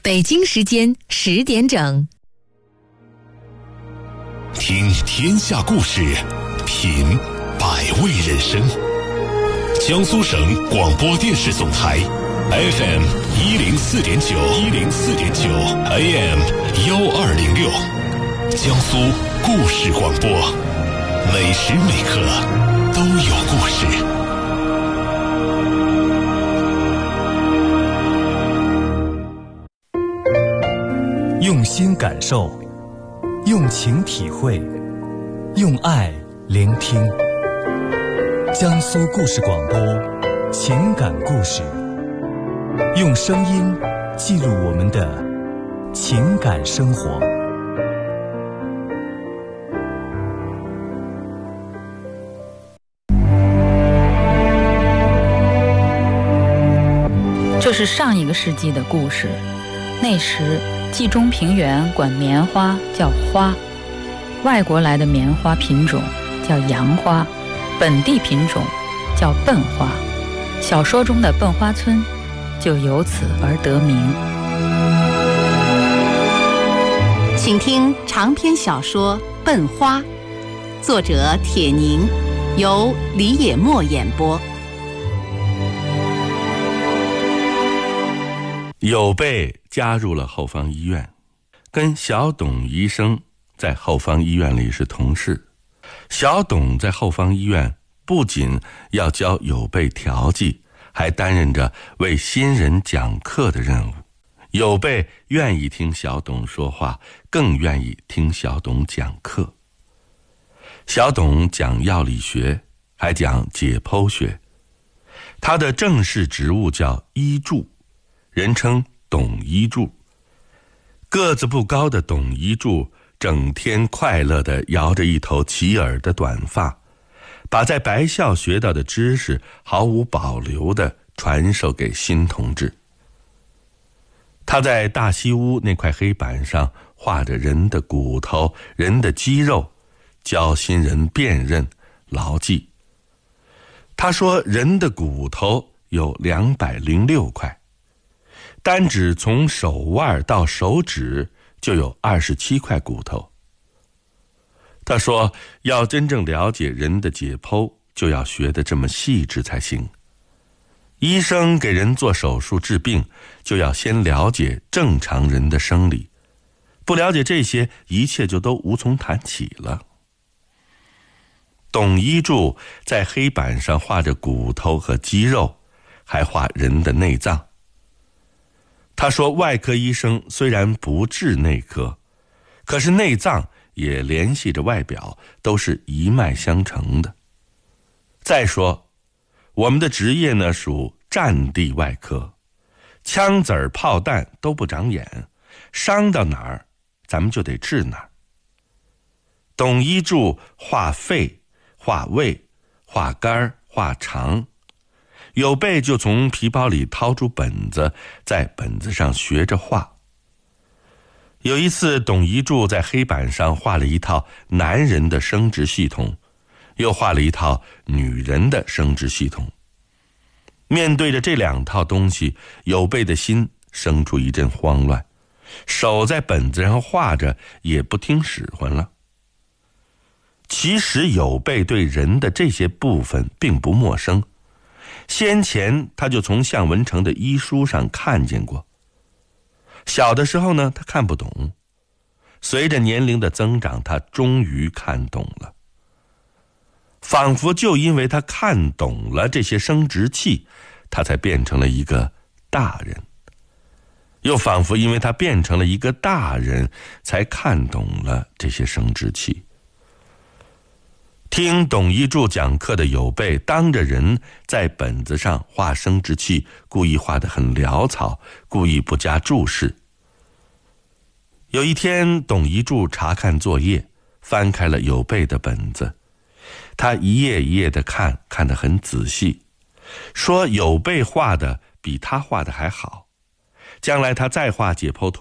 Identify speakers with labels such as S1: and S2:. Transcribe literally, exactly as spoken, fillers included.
S1: 北京时间十点整。
S2: 听天下故事，品百味人生。江苏省广播电视总台 F M 一零四点九，一零四点九 A M 幺二零六，江苏故事广播，每时每刻都有故事。
S3: 用心感受，用情体会，用爱聆听。江苏故事广播，情感故事，用声音记录我们的情感生活。
S4: 这是上一个世纪的故事，那时冀中平原管棉花叫花，外国来的棉花品种叫洋花，本地品种叫笨花，小说中的笨花村就由此而得名。
S5: 请听长篇小说《笨花》，作者铁凝，由李野墨演播。
S6: 有备加入了后方医院，跟小董医生在后方医院里是同事。小董在后方医院不仅要教有备调剂，还担任着为新人讲课的任务。有备愿意听小董说话，更愿意听小董讲课。小董讲药理学，还讲解剖学。他的正式职务叫医助，人称董医助。个子不高的董医助整天快乐地摇着一头齐耳的短发，把在白校学到的知识毫无保留地传授给新同志。他在大西屋那块黑板上画着人的骨头、人的肌肉，教新人辨认牢记。他说人的骨头有两百零六块，单指从手腕到手指就有二十七块骨头。他说要真正了解人的解剖，就要学得这么细致才行。医生给人做手术治病，就要先了解正常人的生理，不了解这些，一切就都无从谈起了。董医助在黑板上画着骨头和肌肉，还画人的内脏。他说外科医生虽然不治内科，可是内脏也联系着外表，都是一脉相承的。再说我们的职业呢属战地外科，枪子儿炮弹都不长眼，伤到哪儿咱们就得治哪儿。董医助画肺、画胃、画肝、画肠，有备就从皮包里掏出本子，在本子上学着画。有一次董医助在黑板上画了一套男人的生殖系统，又画了一套女人的生殖系统。面对着这两套东西，有备的心生出一阵慌乱，手在本子上画着，也不听使唤了。其实有备对人的这些部分并不陌生，先前他就从向文成的医书上看见过。小的时候呢，他看不懂，随着年龄的增长，他终于看懂了。仿佛就因为他看懂了这些生殖器，他才变成了一个大人。又仿佛因为他变成了一个大人，才看懂了这些生殖器。听董医助讲课的有备当着人在本子上画生殖器，故意画得很潦草，故意不加注释。有一天董医助查看作业，翻开了有备的本子，他一页一页地看，看得很仔细，说有备画的比他画的还好，将来他再画解剖图